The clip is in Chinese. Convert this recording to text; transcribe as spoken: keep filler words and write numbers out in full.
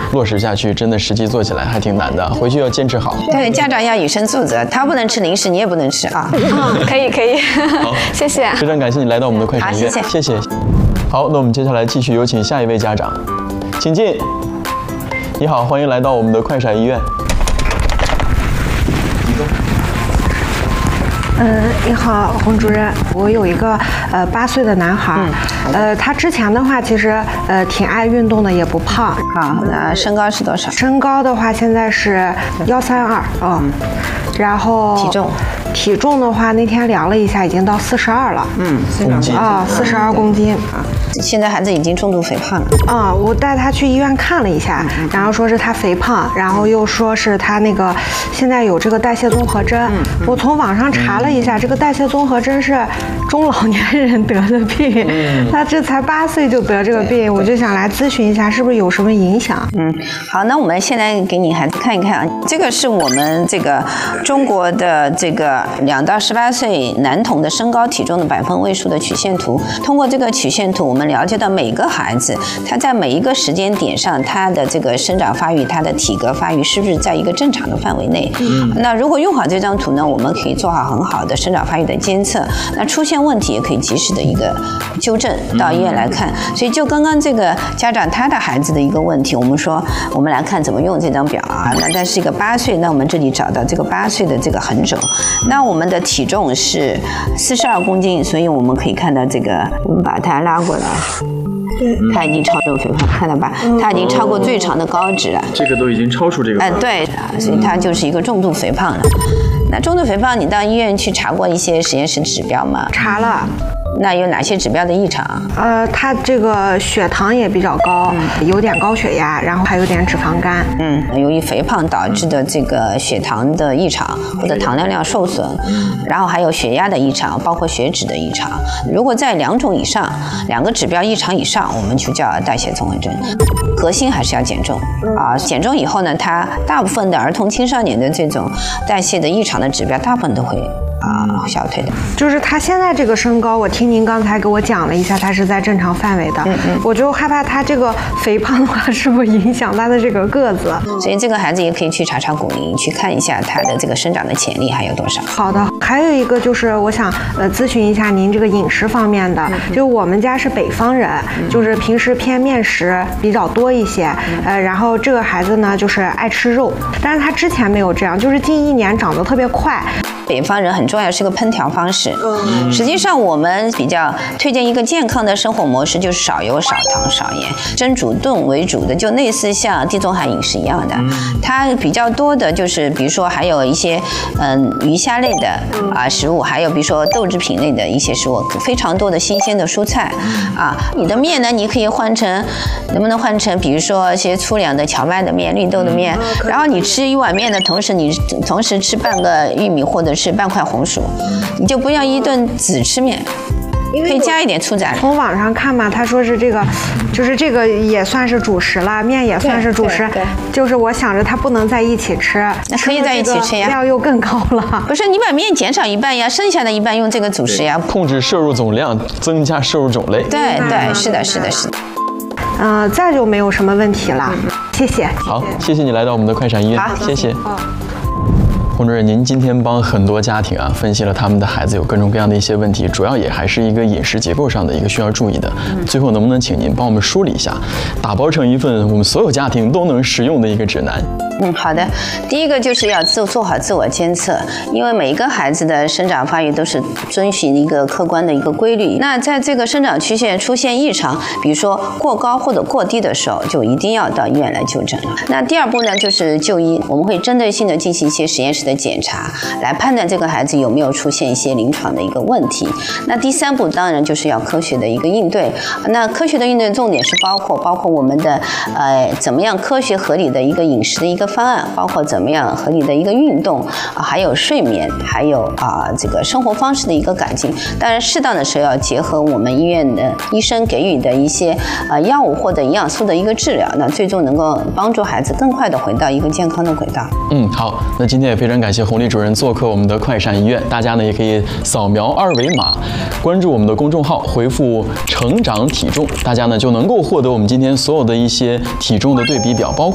落实下去，真的实际做起来还挺难的，回去要坚持好。 对，家长要以身作则，他不能吃零食，你也不能吃啊。 嗯，可以可以。好，谢谢。 非常感谢你来到我们的快闪医院， 好，谢谢。谢谢。好，那我们接下来继续有请下一位家长，请进。你好，欢迎来到我们的快闪医院。 嗯，你好，洪主任，我有一个呃八岁的男孩，嗯、呃，他之前的话其实呃挺爱运动的，也不胖。 好，那身高是多少？ 身高的话现在是幺三二，嗯，然后体重， 体重的话那天量了一下，已经到四十二了， 嗯， 公斤啊，四十二公斤啊。 现在孩子已经重度肥胖了。 啊、嗯，我带他去医院看了一下，嗯、然后说是他肥胖，然后又说是他那个现在有这个代谢综合征。嗯、我从网上查了一下，嗯、这个代谢综合征是中老年人得的病，嗯、他这才八岁就得这个病，我就想来咨询一下，是不是有什么影响？ 嗯，好，那我们现在给你孩子看一看啊，这个是我们这个中国的这个两到十八岁男童的身高体重的百分位数的曲线图。通过这个曲线图，我们了解到每个孩子他在每一个时间点上，他的这个生长发育，他的体格发育是不是在一个正常的范围内？嗯，那如果用好这张图呢，我们可以做好很好的生长发育的监测，那出现问题也可以及时的一个纠正，到医院来看。所以就刚刚这个家长他的孩子的一个问题，我们说我们来看怎么用这张表啊。那他是一个八岁，那我们这里找到这个八岁的这个横轴，那我们的体重是四十二公斤，所以我们可以看到这个，我们把它拉过来。他已经超重肥胖，看到吧？他已经超过最长的高值了。 这个都已经超出这个。 哎、呃，对，所以他就是一个重度肥胖了。那重度肥胖，你到医院去查过一些实验室指标吗？ 查了。 那有哪些指标的异常？ 呃，他这个血糖也比较高，嗯、有点高血压，然后还有点脂肪肝。 嗯，由于肥胖导致的这个血糖的异常或者糖尿量受损，嗯、然后还有血压的异常，包括血脂的异常。如果在两种以上，两个指标异常以上，我们就叫代谢综合征。核心还是要减重啊，减重以后呢，它大部分的儿童青少年的这种代谢的异常的指标，大部分都会。啊，消退的。就是他现在这个身高，我听您刚才给我讲了一下，他是在正常范围的。嗯嗯。我就害怕他这个肥胖的话，是不是影响他的这个个子？所以这个孩子也可以去查查骨龄，去看一下他的这个生长的潜力还有多少。好的。还有一个就是我想呃咨询一下您这个饮食方面的，嗯、就我们家是北方人，嗯、就是平时偏面食比较多一些。嗯、呃，然后这个孩子呢就是爱吃肉，但是他之前没有这样，就是近一年长得特别快。北方人很重要是个烹调方式，嗯，实际上我们比较推荐一个健康的生活模式，就是少油、少糖、少盐，蒸煮炖为主的，就类似像地中海饮食一样的。它比较多的就是比如说还有一些嗯鱼虾类的啊食物，还有比如说豆制品类的一些食物，非常多的新鲜的蔬菜啊。你的面呢，你可以换成能不能换成比如说一些粗粮的荞麦的面、绿豆的面，然后你吃一碗面的同时，你同时吃半个玉米或者是半块红薯，你就不要一顿只吃面，可以加一点粗杂。从网上看嘛，他说是这个，就是这个也算是主食了，面也算是主食。就是我想着它不能在一起吃，那可以在一起吃呀，量又更高了。不是，你把面减少一半呀，剩下的一半用这个主食呀。 控制摄入总量，增加摄入种类。 对对，是的，是的，是的。 嗯、呃，再就没有什么问题了，嗯、谢谢。 好，谢谢你来到我们的快闪医院，谢谢。洪主任，您今天帮很多家庭啊分析了他们的孩子有各种各样的一些问题，主要也还是一个饮食结构上的一个需要注意的。嗯、最后能不能请您帮我们梳理一下，打包成一份我们所有家庭都能使用的一个指南？ 嗯，好的。第一个就是要做做好自我监测，因为每一个孩子的生长发育都是遵循一个客观的一个规律。那在这个生长曲线出现异常，比如说过高或者过低的时候，就一定要到医院来就诊了。那第二步呢，就是就医，我们会针对性的进行一些实验室的检查，来判断这个孩子有没有出现一些临床的一个问题。那第三步当然就是要科学的一个应对。那科学的应对重点是包括包括我们的呃怎么样科学合理的一个饮食的一个方案，包括怎么样合理的一个运动，啊、还有睡眠，还有啊这个生活方式的一个改进。当然，适当的时候要结合我们医院的医生给予的一些啊药物或者营养素的一个治疗，那最终能够帮助孩子更快的回到一个健康的轨道。 嗯，好，那今天也非常感谢洪丽主任做客我们的快闪医院，大家呢也可以扫描二维码，关注我们的公众号，回复成长体重，大家呢就能够获得我们今天所有的一些体重的对比表，包括